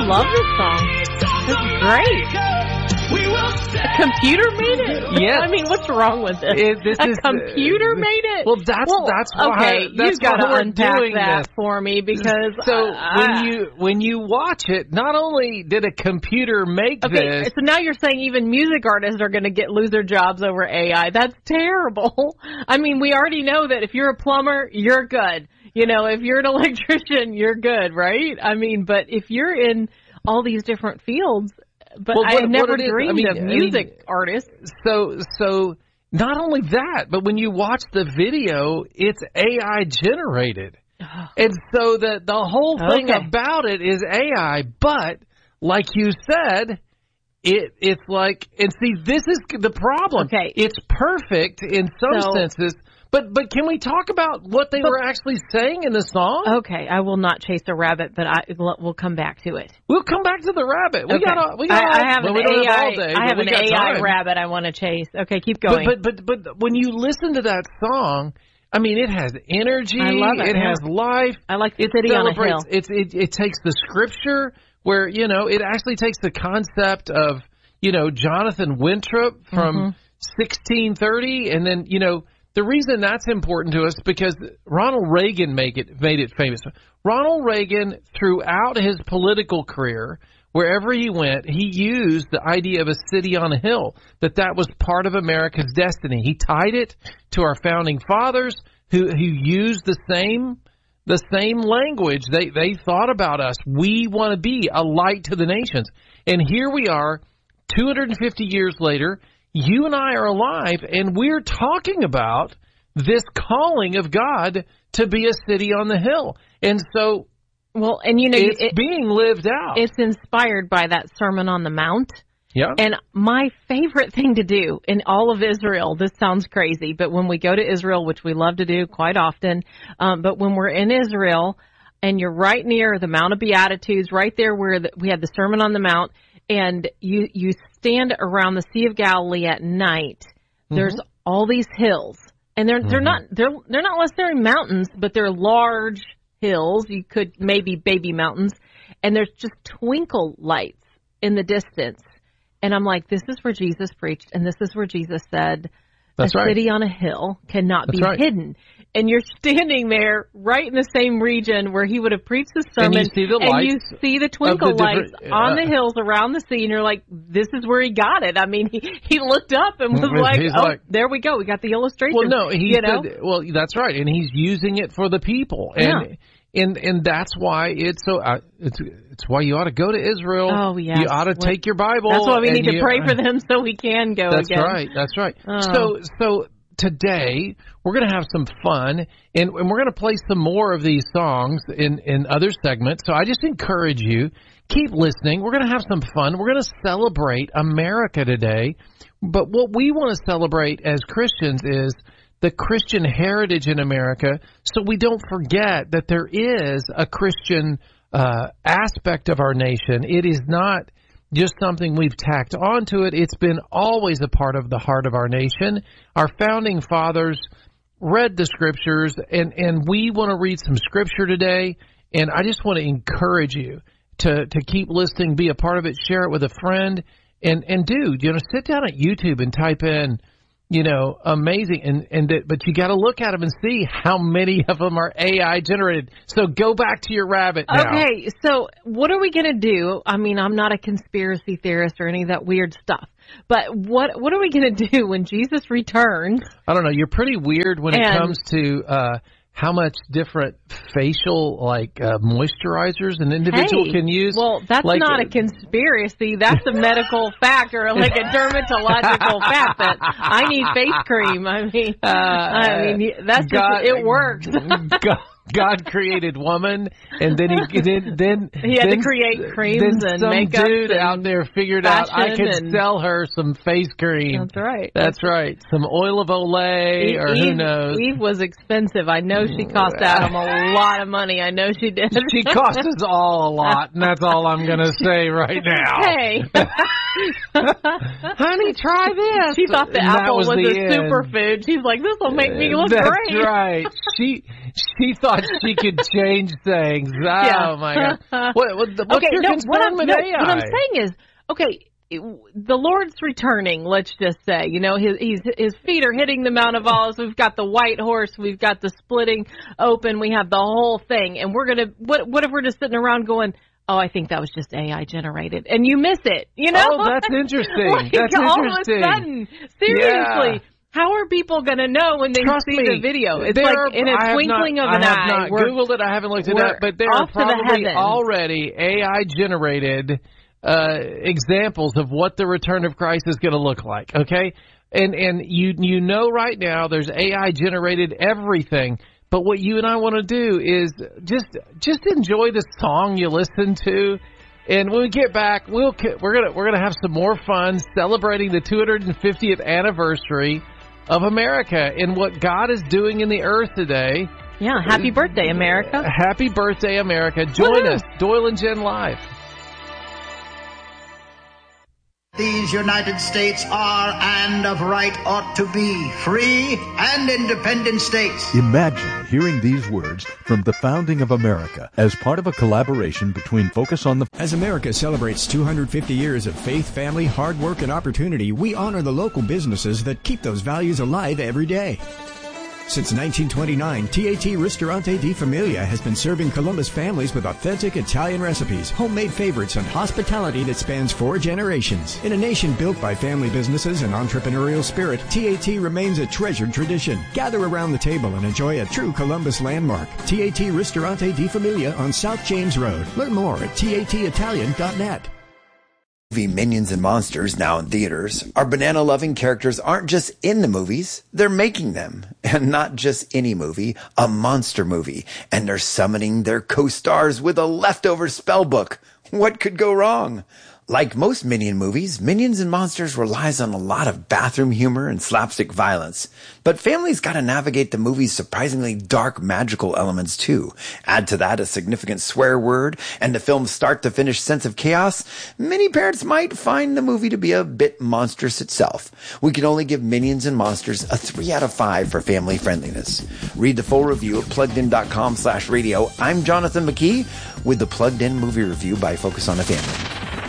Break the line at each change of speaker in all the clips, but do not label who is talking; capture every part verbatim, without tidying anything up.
I love this song. This is great. A computer made it?
Yeah.
I mean, what's wrong with this?
It, this
a
is,
computer
uh,
made it?
Well, that's
well,
that's why.
Okay,
that's
you've got to
why
unpack
doing
that
this.
for me because
so
uh,
when you when you watch it, not only did a computer make
okay,
this.
so now you're saying even music artists are going to get lose their jobs over A I. That's terrible. I mean, we already know that if you're a plumber, you're good. You know, if you're an electrician, you're good, right? I mean, but if you're in all these different fields. But
well,
I
what,
had never
what is,
dreamed
I mean,
of music
I mean,
artists.
So, so not only that, but when you watch the video, it's A I generated, and so the the whole thing
Okay.
about it is A I. But like you said, it it's like, and see, this is the problem.
Okay,
it's perfect in some
so,
senses. But but can we talk about what they
but,
were actually saying in the song?
Okay, I will not chase a rabbit, but I we'll come back to it.
We'll come back to the rabbit. We
okay.
got we got.
I, I have
well,
an
we don't
A I.
have all day,
I have
but
an
we got
A I
time.
rabbit I want to chase. Okay, keep going.
But, but but but when you listen to that song, I mean, it has energy.
I love it.
It
yeah.
has life.
I like the
it
city on a hill.
It, it it takes the scripture where you know it actually takes the concept of you know Jonathan Winthrop from
mm-hmm.
sixteen thirty, and then you know. The reason that's important to us because Ronald Reagan made it made it famous. Ronald Reagan, throughout his political career, wherever he went, he used the idea of a city on a hill, that that was part of America's destiny. He tied it to our founding fathers who, who used the same the same language. They they thought about us. We want to be a light to the nations. And here we are, two hundred fifty years later. You and I are alive, and we're talking about this calling of God to be a city on the hill. And so,
well, and you know,
it's
it,
being lived out.
It's inspired by that Sermon on the Mount.
Yeah.
And my favorite thing to do in all of Israel, this sounds crazy, but when we go to Israel, which we love to do quite often, um, but when we're in Israel and you're right near the Mount of Beatitudes, right there where the, we had the Sermon on the Mount, and you you stand around the Sea of Galilee at night. Mm-hmm. There's all these hills, and they're mm-hmm. they're not they're they're not necessarily mountains, but they're large hills. You could maybe baby mountains, and there's just twinkle lights in the distance. And I'm like, this is where Jesus preached, and this is where Jesus said,
That's
a
right.
city on a hill cannot
That's
be
right.
hidden. And you're standing there right in the same region where he would have preached the sermon.
And you see the
and
lights.
you see the twinkle
the
lights
uh,
on the hills around the sea. And you're like, this is where he got it. I mean, he, he looked up and was like,
he's
oh,
like,
there we go. We got the illustration.
Well, no, he
you know?
said, well, that's right. And he's using it for the people. And,
Yeah.
And and that's why it's so. Uh, it's it's why you ought to go to Israel.
Oh yes,
you ought to
well,
take your Bible.
That's why we need to
you,
pray for them so we can go
that's
again.
That's right. That's right.
Oh.
So so today we're going to have some fun, and, and we're going to play some more of these songs in in other segments. So I just encourage you, keep listening. We're going to have some fun. We're going to celebrate America today, but what we want to celebrate as Christians is the Christian heritage in America, so we don't forget that there is a Christian uh, aspect of our nation. It is not just something we've tacked onto it. It's been always a part of the heart of our nation. Our founding fathers read the scriptures, and, and we want to read some scripture today, and I just want to encourage you to, to keep listening, be a part of it, share it with a friend, and, and dude, you know, sit down at YouTube and type in, you know, amazing, and and that, but you got to look at them and see how many of them are A I generated. So go back to your rabbit now.
Okay, so what are we going to do? I mean, I'm not a conspiracy theorist or any of that weird stuff, but what what are we going to do when Jesus returns?
I don't know. You're pretty weird when
and,
it comes to uh, how much different facial like uh, moisturizers an individual
hey,
can use.
Well, that's
like,
not a conspiracy. That's a medical fact or like a dermatological fact that I need face cream. I mean, uh, I mean that's
God,
just, it works.
God, God created woman, and then he then then
he had
then,
to create creams
then
and
some
makeup.
dude out there figured out I could
and,
sell her some face cream.
That's right.
That's right. Some oil of Olay,
Eve,
or who
Eve,
knows.
Eve was expensive. I know she cost Adam a lot of money. I know she did.
She cost us all a lot, and that's all I'm going to say right now.
Hey.
Honey, try this.
She thought the
And
apple was,
was
a
end.
superfood. She's like, this will make me look
That's
great.
That's right. She she thought she could change things. Oh,
yeah.
my God. What, what, what's
okay,
your
no,
concern
what I'm,
with
no,
A I?
What I'm saying is, okay, the Lord's returning, let's just say. You know, his, he's, his feet are hitting the Mount of Olives. We've got the white horse. We've got the splitting open. We have the whole thing. And we're going to, what, what if we're just sitting around going, oh, I think that was just A I generated. And you miss it, you know?
Oh, that's interesting.
like,
that's
all
interesting.
All of a sudden, seriously.
Yeah.
How are people going to know when they
Trust
see
me,
the video? It's
like
are, in a twinkling
not,
of an
I have
eye.
not
We're,
Googled it. I haven't looked it up. But there are probably
the
already A I-generated uh, examples of what the return of Christ is going to look like, okay? And and you you know right now there's A I-generated everything. But what you and I want to do is just just enjoy the song you listen to. And when we get back, we'll we're gonna we're gonna have some more fun celebrating the two hundred fiftieth anniversary of America and what God is doing in the earth today.
Yeah, happy birthday, America!
Happy birthday, America! Join
Woo-hoo.
us, Doyle and Jen Live.
These United States are, and of right ought to be, free and independent states.
Imagine hearing these words from the founding of America as part of a collaboration between Focus on the...
As America celebrates two hundred fifty years of faith, family, hard work, and opportunity, we honor the local businesses that keep those values alive every day. Since nineteen twenty-nine, T A T Ristorante di Familia has been serving Columbus families with authentic Italian recipes, homemade favorites, and hospitality that spans four generations. In a nation built by family businesses and entrepreneurial spirit, T A T remains a treasured tradition. Gather around the table and enjoy a true Columbus landmark. T A T Ristorante di Familia on South James Road. Learn more at T A T Italian dot net.
Movie Minions and Monsters, now in theaters. Our banana-loving characters aren't just in the movies, they're making them. And not just any movie, a monster movie. And they're summoning their co-stars with a leftover spell book. What could go wrong? Like most Minion movies, Minions and Monsters relies on a lot of bathroom humor and slapstick violence. But families gotta navigate the movie's surprisingly dark magical elements too. Add to that a significant swear word and the film's start-to-finish sense of chaos, many parents might find the movie to be a bit monstrous itself. We can only give Minions and Monsters a three out of five for family friendliness. Read the full review at pluggedin.com slash radio. I'm Jonathan McKee with the Plugged In Movie Review by Focus on the Family.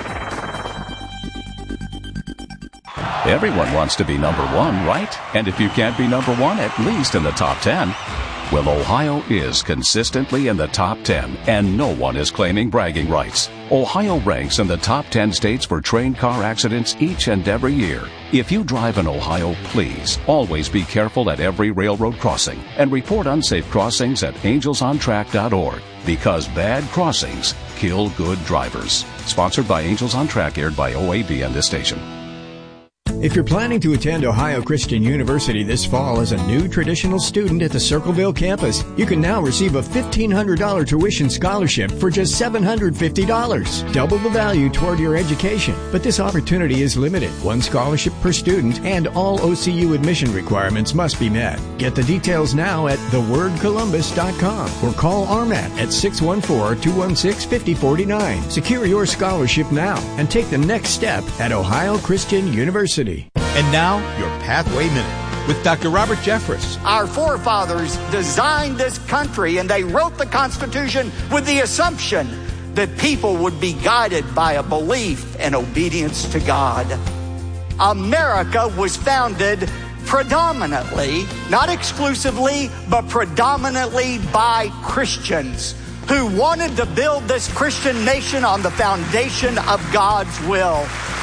Everyone wants to be number one, right? And if you can't be number one, at least in the top ten. Well, Ohio is consistently in the top ten, and no one is claiming bragging rights. Ohio ranks in the top ten states for train car accidents each and every year. If you drive in Ohio, please always be careful at every railroad crossing and report unsafe crossings at angels on track dot org, because bad crossings kill good drivers. Sponsored by Angels on Track, aired by O A B and this station.
If you're planning to attend Ohio Christian University this fall as a new traditional student at the Circleville campus, you can now receive a fifteen hundred dollars tuition scholarship for just seven hundred fifty dollars. Double the value toward your education. But this opportunity is limited. One scholarship per student, and all O C U admission requirements must be met. Get the details now at the word columbus dot com or call R M A T at six one four, two one six, five zero four nine. Secure your scholarship now and take the next step at Ohio Christian University.
And now, your Pathway Minute with Doctor Robert Jeffress.
Our forefathers designed this country and they wrote the Constitution with the assumption that people would be guided by a belief and obedience to God. America was founded predominantly, not exclusively, but predominantly by Christians who wanted to build this Christian nation on the foundation of God's will.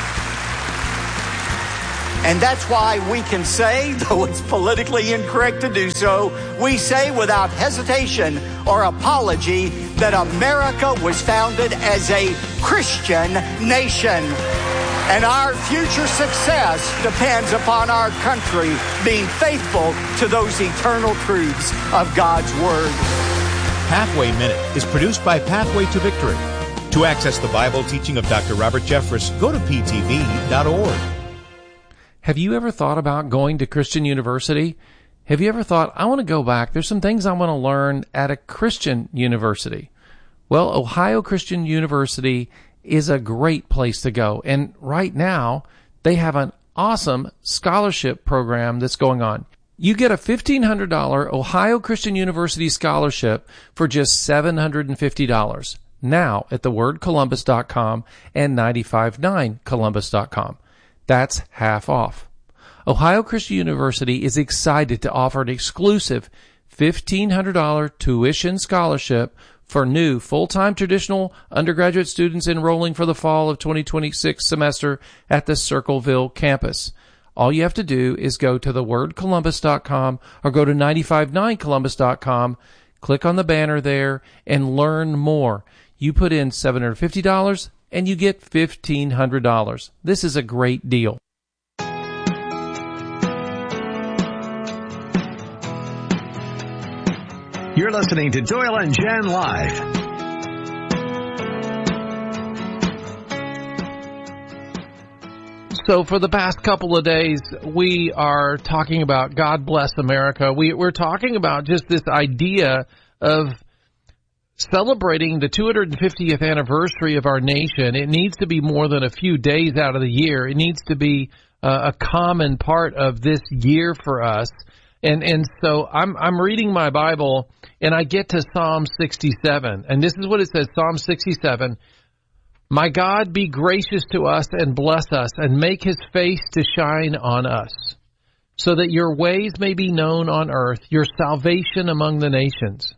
And that's why we can say, though it's politically incorrect to do so, we say without hesitation or apology that America was founded as a Christian nation. And our future success depends upon our country being faithful to those eternal truths of God's Word.
Pathway Minute is produced by Pathway to Victory. To access the Bible teaching of Doctor Robert Jeffress, go to P T V dot org.
Have you ever thought about going to Christian University? Have you ever thought, I want to go back, there's some things I want to learn at a Christian university? Well, Ohio Christian University is a great place to go. And right now, they have an awesome scholarship program that's going on. You get a fifteen hundred dollars Ohio Christian University scholarship for just seven hundred fifty dollars now at the word columbus dot com and nine five nine columbus dot com. That's half off. Ohio Christian University is excited to offer an exclusive fifteen hundred dollars tuition scholarship for new full-time traditional undergraduate students enrolling for the fall of twenty twenty-six semester at the Circleville campus. All you have to do is go to the word columbus dot com or go to nine five nine columbus dot com, click on the banner there, and learn more. You put in seven hundred fifty dollars and you get fifteen hundred dollars. This is a great deal.
You're listening to Doyle and Jen Live.
So for the past couple of days, we are talking about God Bless America. We, we're talking about just this idea of celebrating the two hundred fiftieth anniversary of our nation. It needs to be more than a few days out of the year. It needs to be uh, a common part of this year for us. And and so I'm I'm reading my Bible, and I get to Psalm sixty-seven. And this is what it says, Psalm sixty-seven. My God, be gracious to us and bless us, and make his face to shine on us, so that your ways may be known on earth, your salvation among the nations.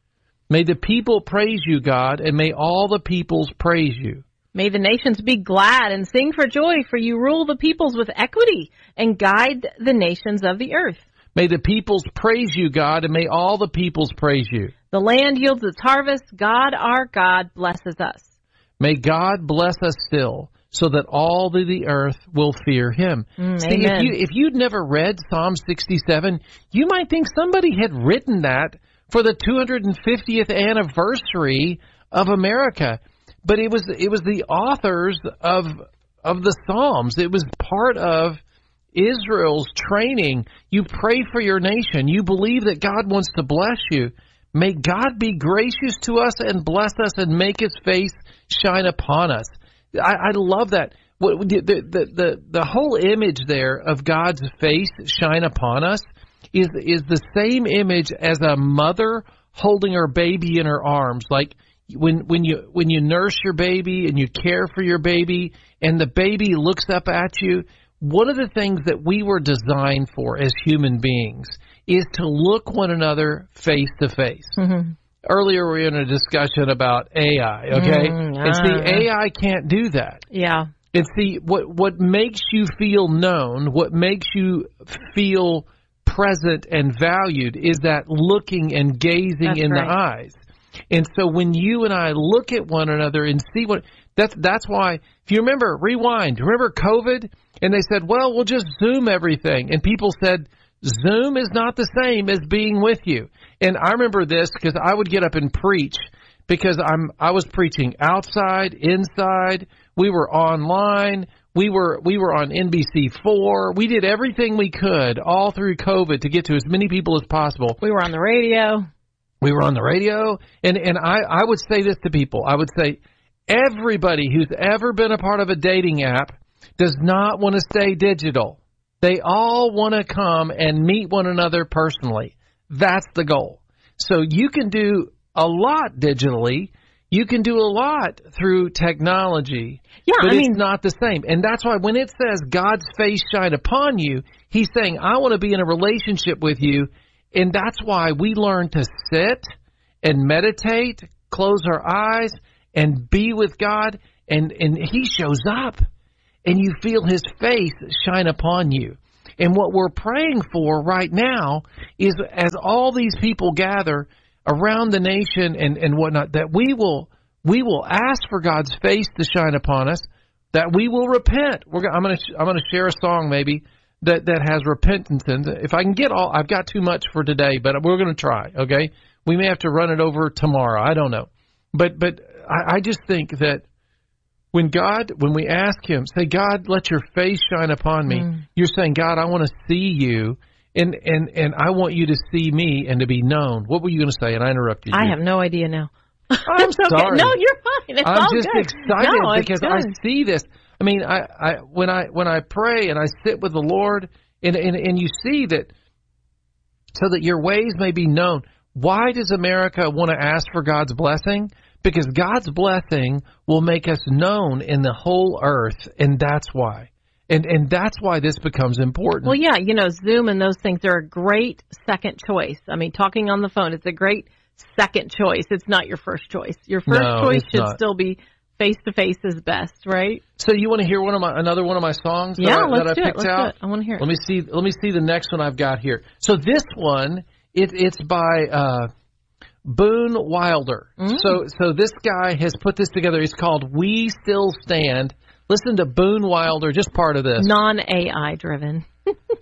May the people praise you, God, and may all the peoples praise you.
May the nations be glad and sing for joy, for you rule the peoples with equity and guide the nations of the earth.
May the peoples praise you, God, and may all the peoples praise you.
The land yields its harvest. God, our God, blesses us.
May God bless us still, so that all the, the earth will fear him.
Mm,
See,
amen.
if you if you'd never read Psalm sixty-seven, you might think somebody had written that for the two hundred fiftieth anniversary of America. But it was it was the authors of of the Psalms. It was part of Israel's training. You pray for your nation. You believe that God wants to bless you. May God be gracious to us and bless us and make his face shine upon us. I, I love that. What, the, the, the, the whole image there of God's face shine upon us is, is the same image as a mother holding her baby in her arms. Like when, when you, when you nurse your baby and you care for your baby and the baby looks up at you. One of the things that we were designed for as human beings is to look one another face to face. Mm-hmm. Earlier we were in a discussion about A I, okay? Mm, uh, and see, A I can't do that.
Yeah.
And see, what, what makes you feel known, what makes you feel present and valued is that looking and gazing that's in right. the eyes. And so when you and I look at one another and see what, that's, that's why, if you remember, rewind, remember COVID? And they said, well, we'll just Zoom everything. And people said, Zoom is not the same as being with you. And I remember this because I would get up and preach because I'm I was preaching outside, inside. We were online. We were we were on N B C four. We did everything we could all through COVID to get to as many people as possible.
We were on the radio.
We were on the radio. And, and I, I would say this to people. I would say everybody who's ever been a part of a dating app does not want to stay digital. They all want to come and meet one another personally. That's the goal. So you can do a lot digitally. You can do a lot through technology.
Yeah,
but
I
it's
mean,
not the same. And that's why when it says God's face shine upon you, he's saying, I want to be in a relationship with you. And that's why we learn to sit and meditate, close our eyes, and be with God. And, and he shows up. And you feel his face shine upon you. And what we're praying for right now is as all these people gather around the nation and, and whatnot, that we will we will ask for God's face to shine upon us, that we will repent. We're I'm going to I'm going to share a song maybe that, that has repentance in it. If I can get all, I've got too much for today, but we're going to try. Okay, we may have to run it over tomorrow. I don't know, but but I, I just think that. When God, when we ask him, say, God, let your face shine upon me. Mm. You're saying, God, I want to see you, and, and, and I want you to see me and to be known. What were you going to say? And I interrupted you.
I have no idea now.
I'm
okay.
sorry.
No, you're fine. It's
I'm
all
just
good.
excited
no,
because
good.
I see this. I mean, I, I when I when I pray and I sit with the Lord, and, and and you see that, so that your ways may be known. Why does America want to ask for God's blessing? Because God's blessing will make us known in the whole earth, and that's why. And and that's why this becomes important.
Well, yeah, you know, Zoom and those things are a great second choice. I mean, talking on the phone, it's a great second choice. It's not your first choice. Your first
No,
choice
it's
should
not.
still be face-to-face is best, right?
So you want to hear one of my another one of my songs that
Yeah,
I,
let's
that I
do it.
picked
Let's
out?
do it. I want to hear it.
Let me see. Let me see the next one I've got here. So this one, it, it's by uh, Boone Wilder.
Mm.
So so this guy has put this together. It's called "We Still Stand." Listen to Boone Wilder. Just part of this.
Non-A I driven.